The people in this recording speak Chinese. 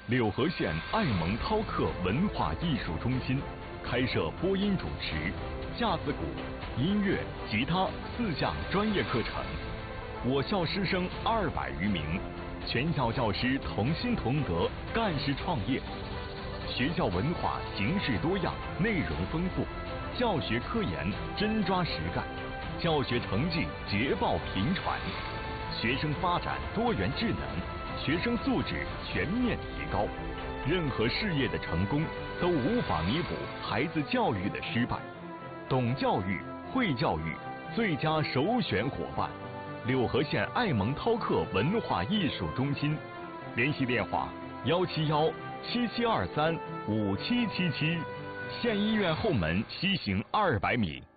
柳河县爱蒙饕客文化艺术中心开设播音主持、架子鼓、音乐、吉他4项专业课程。我校师生200余名，全校教师同心同德，干事创业。学校文化形式多样，内容丰富，教学科研真抓实干，教学成绩捷报频传，学生发展多元智能，学生素质全面提高。任何事业的成功都无法弥补孩子教育的失败。懂教育、会教育，最佳首选伙伴。柳河县爱蒙饕客文化艺术中心，联系电话171-7723-5777，县医院后门西行200米。